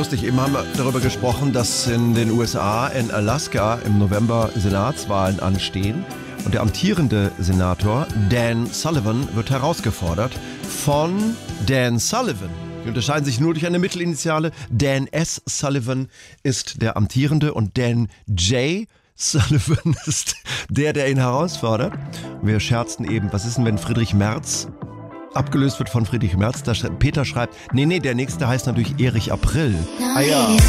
lustig, eben haben wir darüber gesprochen, dass in den USA, in Alaska im November Senatswahlen anstehen. Und der amtierende Senator Dan Sullivan wird herausgefordert von Dan Sullivan. Die unterscheiden sich nur durch eine Mittelinitiale. Dan S. Sullivan ist der amtierende und Dan J. Sullivan ist der ihn herausfordert. Wir scherzten eben, was ist denn, wenn Friedrich Merz abgelöst wird von Friedrich Merz? Peter schreibt, nee, der nächste heißt natürlich Erich April. Ah ja.